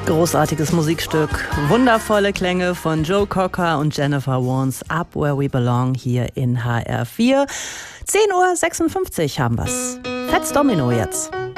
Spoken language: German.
Großartiges Musikstück, wundervolle Klänge von Joe Cocker und Jennifer Warnes, Up Where We Belong, hier in HR4. 10:56 Uhr haben wir's. Fats Domino jetzt.